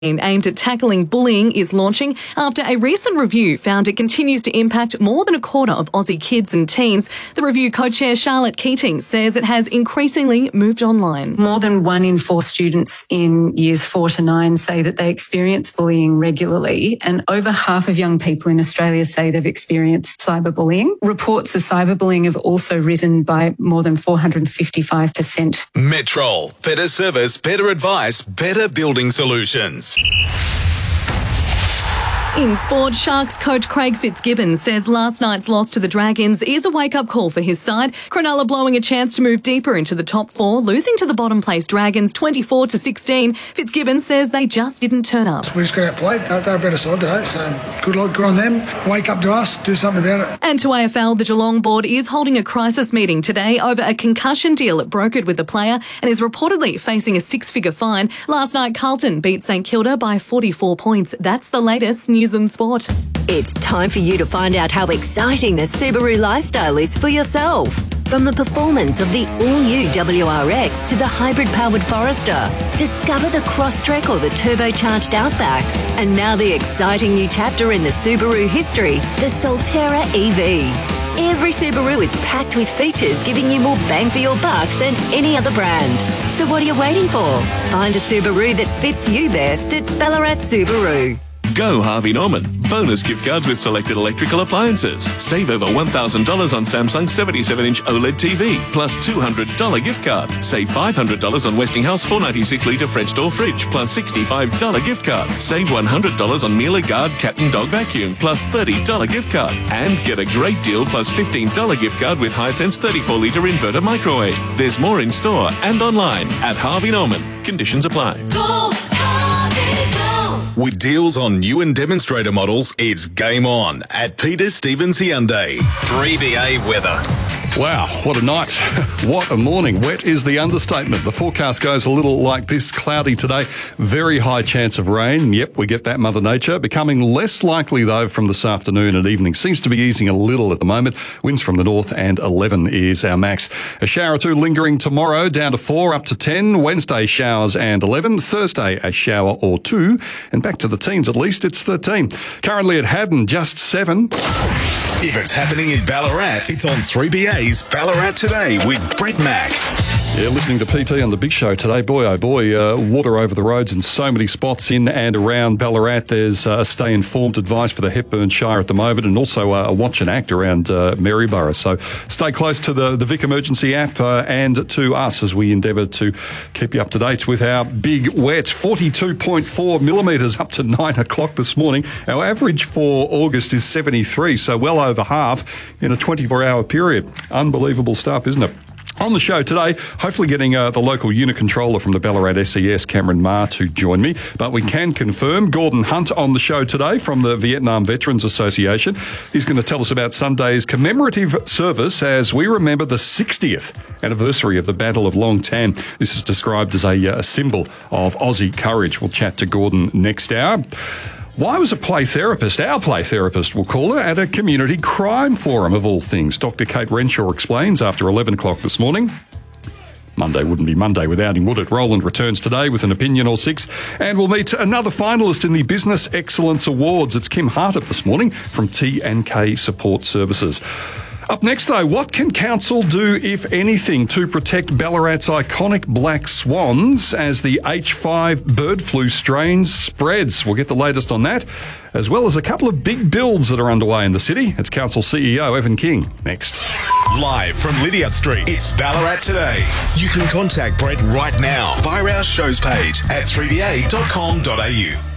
aimed at tackling bullying is launching after a recent review found it continues to impact more than a quarter of Aussie kids and teens. The review co-chair Charlotte Keating says it has increasingly moved online. More than 1 in 4 students in years 4 to 9 say that they experience bullying regularly, and over half of young people in Australia say they've experienced cyberbullying. Reports of cyberbullying have also risen by more than 455%. Metrol. Better service, better advice, better building solutions. In sport, Sharks coach Craig Fitzgibbon says last night's loss to the Dragons is a wake-up call for his side. Cronulla blowing a chance to move deeper into the top 4, losing to the bottom-place Dragons 24-16. Fitzgibbon says they just didn't turn up. We just got outplayed. They're a better side today, so good on them. Wake up to us, do something about it. And to AFL, the Geelong board is holding a crisis meeting today over a concussion deal it brokered with the player and is reportedly facing a 6-figure fine. Last night, Carlton beat St Kilda by 44 points. That's the latest news and sport. It's time for you to find out how exciting the Subaru lifestyle is for yourself. From the performance of the all-new WRX to the hybrid-powered Forester, discover the Crosstrek or the turbocharged Outback, and now the exciting new chapter in the Subaru history, the Solterra EV. Every Subaru is packed with features giving you more bang for your buck than any other brand. So what are you waiting for? Find a Subaru that fits you best at Ballarat Subaru. Go Harvey Norman. Bonus gift cards with selected electrical appliances. Save over $1,000 on Samsung 77-inch OLED TV, plus $200 gift card. Save $500 on Westinghouse 496-litre French door fridge, plus $65 gift card. Save $100 on Miele Guard Cat and Dog vacuum, plus $30 gift card. And get a great deal plus $15 gift card with Hisense 34-litre inverter microwave. There's more in store and online at Harvey Norman. Conditions apply. Go, Harvey, go. With deals on new and demonstrator models, it's game on at Peter Stevens Hyundai. 3BA weather. Wow, what a night. What a morning. Wet is the understatement. The forecast goes a little like this. Cloudy today. Very high chance of rain. Yep, we get that, Mother Nature. Becoming less likely, though, from this afternoon and evening. Seems to be easing a little at the moment. Winds from the north and 11 is our max. A shower or two lingering tomorrow, down to 4, up to 10. Wednesday, showers and 11. Thursday, a shower or 2. And back to the teens, at least it's 13. Currently at Haddon, just 7. If it's happening in Ballarat, it's on 3BA's Ballarat Today with Brett Mack. Yeah, listening to PT on the Big Show today. Boy, oh boy, water over the roads in so many spots in and around Ballarat. There's stay informed advice for the Hepburn Shire at the moment, and also a watch and act around Maryborough. So stay close to the Vic Emergency app and to us as we endeavour to keep you up to date with our big wet. 42.4 millimetres up to 9 o'clock this morning. Our average for August is 73, so well over half in a 24-hour period. Unbelievable stuff, isn't it? On the show today, hopefully getting the local unit controller from the Ballarat SES, Cameron Ma, to join me. But we can confirm Gordon Hunt on the show today from the Vietnam Veterans Association. He's going to tell us about Sunday's commemorative service as we remember the 60th anniversary of the Battle of Long Tan. This is described as a symbol of Aussie courage. We'll chat to Gordon next hour. Why was a play therapist, our play therapist we'll call her, at a community crime forum of all things? Dr. Kate Renshaw explains after 11 o'clock this morning. Monday wouldn't be Monday without him, would it? Roland returns today with an opinion or 6. And we'll meet another finalist in the Business Excellence Awards. It's Kim Hartop this morning from T&K Support Services. Up next, though, what can council do, if anything, to protect Ballarat's iconic black swans as the H5 bird flu strain spreads? We'll get the latest on that, as well as a couple of big builds that are underway in the city. It's Council CEO Evan King next. Live from Lydiard Street, it's Ballarat Today. You can contact Brett right now via our shows page at 3ba.com.au.